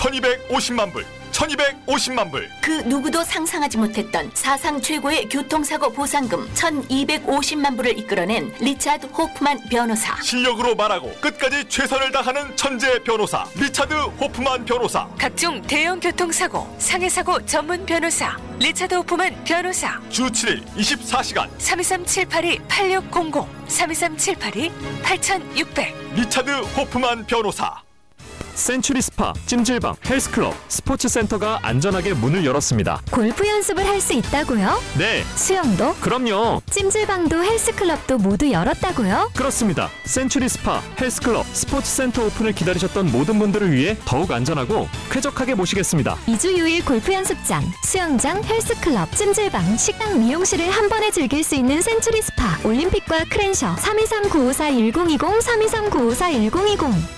1250만 불, 1250만 불. 그 누구도 상상하지 못했던 사상 최고의 교통사고 보상금 1250만 불을 이끌어낸 리차드 호프만 변호사. 실력으로 말하고 끝까지 최선을 다하는 천재 변호사 리차드 호프만 변호사. 각종 대형 교통사고, 상해사고 전문 변호사 리차드 호프만 변호사. 주 7일 24시간 323-782-8600 323-782-8600 리차드 호프만 변호사. 센츄리 스파, 찜질방, 헬스클럽, 스포츠센터가 안전하게 문을 열었습니다. 골프 연습을 할 수 있다고요? 네. 수영도? 그럼요. 찜질방도 헬스클럽도 모두 열었다고요? 그렇습니다. 센츄리 스파, 헬스클럽, 스포츠센터 오픈을 기다리셨던 모든 분들을 위해 더욱 안전하고 쾌적하게 모시겠습니다. 2주 6일 골프 연습장, 수영장, 헬스클럽, 찜질방, 식당, 미용실을 한 번에 즐길 수 있는 센츄리 스파. 올림픽과 크랜셔 323-954-1020 323-954-1020.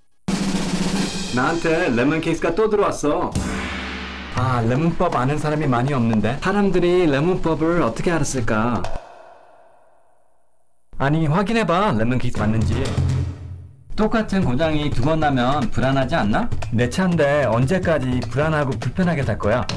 나한테 레몬 케이스가 또 들어왔어. 아, 레몬법 아는 사람이 많이 없는데 사람들이 레몬법을 어떻게 알았을까? 아니, 확인해봐. 레몬 케이스 맞는지. 똑같은 고장이 두 번 나면 불안하지 않나? 내 차인데 언제까지 불안하고 불편하게 탈 거야?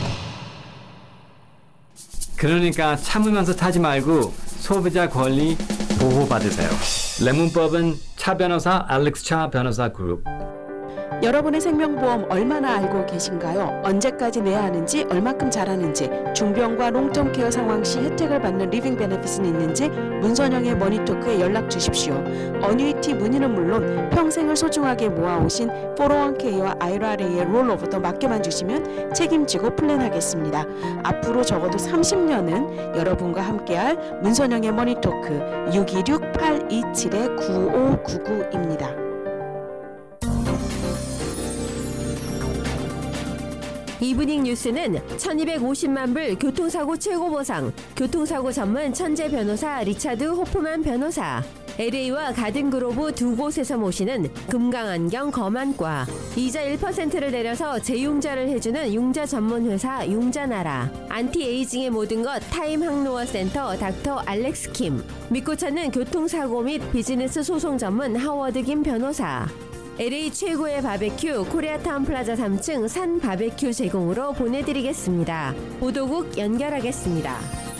그러니까 참으면서 타지 말고 소비자 권리 보호받으세요. 레몬법은 차 변호사 알렉스 차 변호사 그룹. 여러분의 생명보험 얼마나 알고 계신가요? 언제까지 내야 하는지, 얼마큼 잘하는지, 중병과 롱텀케어 상황 시 혜택을 받는 리빙 베네핏은 있는지 문선영의 머니토크에 연락 주십시오. 어뉴이티 문의는 물론 평생을 소중하게 모아오신 401k와 IRA의 롤오버도 맡겨만 주시면 책임지고 플랜하겠습니다. 앞으로 적어도 30년은 여러분과 함께할 문선영의 머니토크 626-827-9599입니다. 이브닝 뉴스는 1250만 불 교통사고 최고보상, 교통사고 전문 천재 변호사 리차드 호프만 변호사, LA와 가든그로브 두 곳에서 모시는 금강안경 검안과, 이자 1%를 내려서 재융자를 해주는 융자 전문회사 융자나라, 안티에이징의 모든 것 타임 항노어 센터 닥터 알렉스 킴, 믿고 찾는 교통사고 및 비즈니스 소송 전문 하워드 김 변호사, LA 최고의 바베큐 코리아타운 플라자 3층 산 바베큐 제공으로 보내드리겠습니다. 보도국 연결하겠습니다.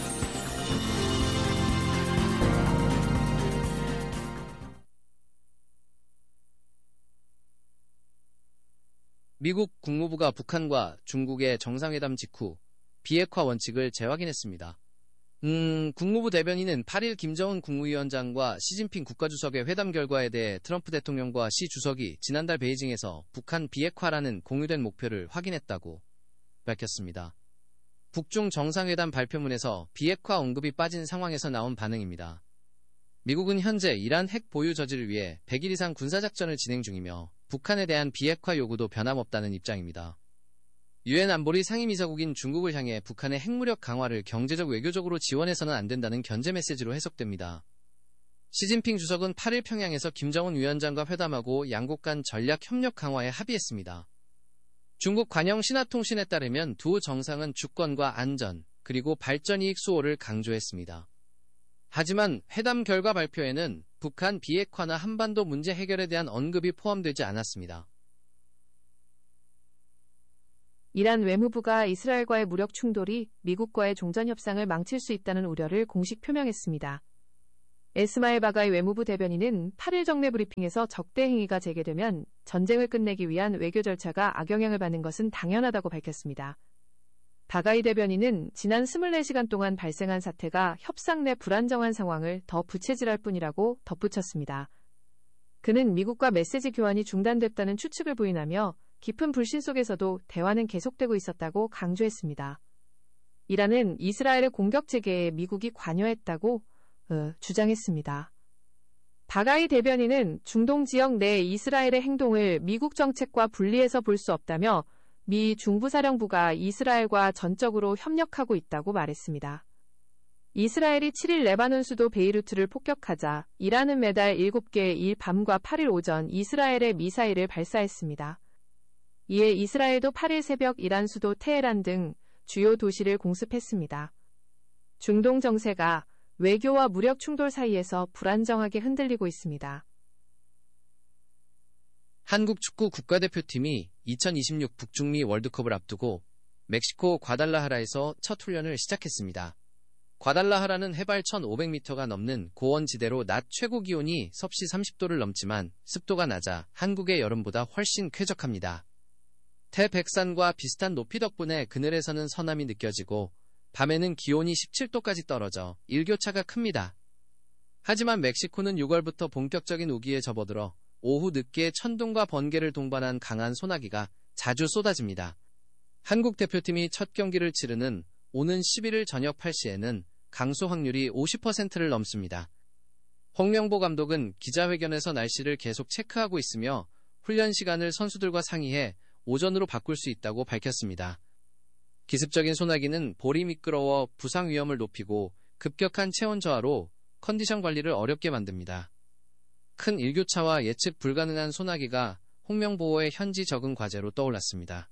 미국 국무부가 북한과 중국의 정상회담 직후 비핵화 원칙을 재확인했습니다. 국무부 대변인은 8일 김정은 국무위원장과 시진핑 국가주석의 회담 결과에 대해 트럼프 대통령과 시 주석이 지난달 베이징에서 북한 비핵화라는 공유된 목표를 확인했다고 밝혔습니다. 북중 정상회담 발표문에서 비핵화 언급이 빠진 상황에서 나온 반응입니다. 미국은 현재 이란 핵 보유 저지를 위해 100일 이상 군사작전을 진행 중이며 북한에 대한 비핵화 요구도 변함없다는 입장입니다. 유엔 안보리 상임이사국인 중국을 향해 북한의 핵무력 강화를 경제적 외교적으로 지원해서는 안 된다는 견제 메시지로 해석됩니다. 시진핑 주석은 8일 평양에서 김정은 위원장과 회담하고 양국 간 전략 협력 강화에 합의했습니다. 중국 관영 신화통신에 따르면 두 정상은 주권과 안전, 그리고 발전 이익 수호를 강조했습니다. 하지만 회담 결과 발표에는 북한 비핵화나 한반도 문제 해결에 대한 언급이 포함되지 않았습니다. 이란 외무부가 이스라엘과의 무력 충돌이 미국과의 종전협상을 망칠 수 있다는 우려를 공식 표명했습니다. 에스마엘 바가이 외무부 대변인은 8일 정례 브리핑에서 적대 행위가 재개되면 전쟁을 끝내기 위한 외교 절차가 악영향을 받는 것은 당연하다고 밝혔습니다. 바가이 대변인은 지난 24시간 동안 발생한 사태가 협상 내 불안정한 상황을 더 부채질할 뿐이라고 덧붙였습니다. 그는 미국과 메시지 교환이 중단됐다는 추측을 부인하며 깊은 불신 속에서도 대화는 계속되고 있었다고 강조했습니다. 이란은 이스라엘의 공격 재개에 미국이 관여했다고 주장했습니다. 바가이 대변인은 중동 지역 내 이스라엘의 행동을 미국 정책과 분리해서 볼 수 없다며 미 중부사령부가 이스라엘과 전적으로 협력하고 있다고 말했습니다. 이스라엘이 7일 레바논 수도 베이루트를 폭격하자 이란은 매달 7개 일 밤과 8일 오전 이스라엘의 미사일을 발사했습니다. 이에 이스라엘도 8일 새벽 이란 수도 테헤란 등 주요 도시를 공습했습니다. 중동 정세가 외교와 무력 충돌 사이에서 불안정하게 흔들리고 있습니다. 한국 축구 국가대표팀이 2026 북중미 월드컵을 앞두고 멕시코 과달라하라에서 첫 훈련을 시작했습니다. 과달라하라는 해발 1500m가 넘는 고원지대로 낮 최고 기온이 섭씨 30도를 넘지만 습도가 낮아 한국의 여름보다 훨씬 쾌적합니다. 태백산과 비슷한 높이 덕분에 그늘에서는 서남이 느껴지고 밤에는 기온이 17도까지 떨어져 일교차가 큽니다. 하지만 멕시코는 6월부터 본격적인 우기에 접어들어 오후 늦게 천둥과 번개를 동반한 강한 소나기가 자주 쏟아집니다. 한국 대표팀이 첫 경기를 치르는 오는 11일 저녁 8시에는 강수 확률이 50%를 넘습니다. 홍명보 감독은 기자회견에서 날씨를 계속 체크하고 있으며 훈련 시간을 선수들과 상의해 오전으로 바꿀 수 있다고 밝혔습니다. 기습적인 소나기는 볼이 미끄러워 부상 위험을 높이고 급격한 체온 저하로 컨디션 관리를 어렵게 만듭니다. 큰 일교차와 예측 불가능한 소나기가 홍명보의 현지 적응 과제로 떠올랐습니다.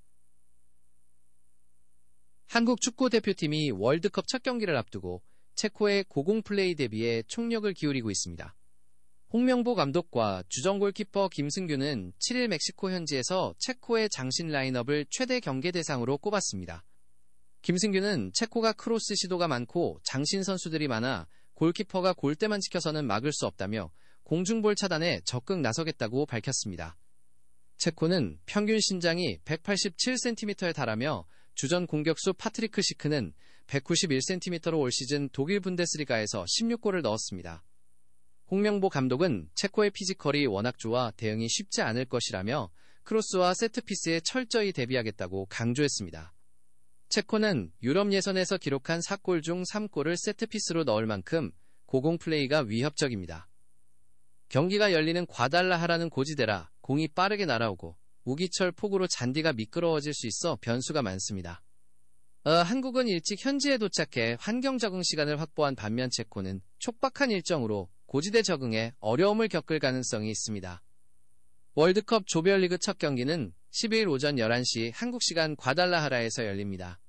한국 축구대표팀이 월드컵 첫 경기를 앞두고 체코의 고공 플레이 대비에 총력을 기울이고 있습니다. 홍명보 감독과 주전 골키퍼 김승규는 7일 멕시코 현지에서 체코의 장신 라인업을 최대 경계 대상으로 꼽았습니다. 김승규는 체코가 크로스 시도가 많고 장신 선수들이 많아 골키퍼가 골대만 지켜서는 막을 수 없다며 공중볼 차단에 적극 나서겠다고 밝혔습니다. 체코는 평균 신장이 187cm에 달하며 주전 공격수 파트리크 시크는 191cm로 올 시즌 독일 분데스리가에서 16골을 넣었습니다. 홍명보 감독은 체코의 피지컬이 워낙 좋아 대응이 쉽지 않을 것이라며 크로스와 세트피스에 철저히 대비하겠다고 강조했습니다. 체코는 유럽 예선에서 기록한 4골 중 3골을 세트피스로 넣을 만큼 고공 플레이가 위협적입니다. 경기가 열리는 과달라하라는 고지대라 공이 빠르게 날아오고 우기철 폭우로 잔디가 미끄러워질 수 있어 변수가 많습니다. 한국은 일찍 현지에 도착해 환경 적응 시간을 확보한 반면 체코는 촉박한 일정으로 고지대 적응에 어려움을 겪을 가능성이 있습니다. 월드컵 조별리그 첫 경기는 12일 오전 11시 한국 시간 과달라하라에서 열립니다.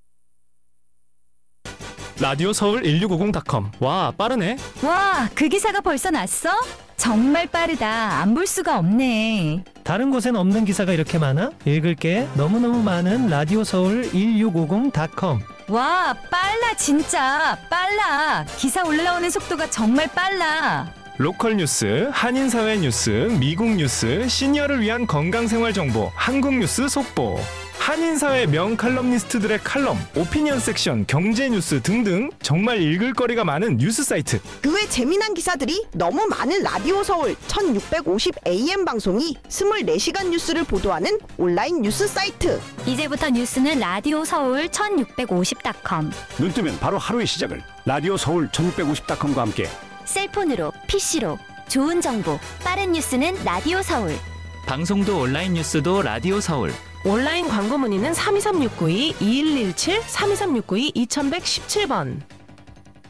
라디오 서울 1650.com. 와, 빠르네. 와, 그 기사가 벌써 났어? 정말 빠르다. 안 볼 수가 없네. 다른 곳엔 없는 기사가 이렇게 많아? 읽을게. 너무너무 많은 라디오 서울 1650.com. 와, 빨라 진짜. 빨라. 기사 올라오는 속도가 정말 빨라. 로컬 뉴스, 한인사회 뉴스, 미국 뉴스, 시니어를 위한 건강생활 정보, 한국 뉴스 속보, 한인사회 명칼럼니스트들의 칼럼, 오피니언 섹션, 경제 뉴스 등등 정말 읽을 거리가 많은 뉴스 사이트. 그 외 재미난 기사들이 너무 많은 라디오 서울 1650 AM 방송이 24시간 뉴스를 보도하는 온라인 뉴스 사이트. 이제부터 뉴스는 라디오 서울 1650.com. 눈 뜨면 바로 하루의 시작을 라디오 서울 1650.com과 함께 셀폰으로, PC로 좋은 정보, 빠른 뉴스는 라디오 서울. 방송도 온라인 뉴스도 라디오 서울. 온라인 광고 문의는 323-692-2117, 323-692-2117번.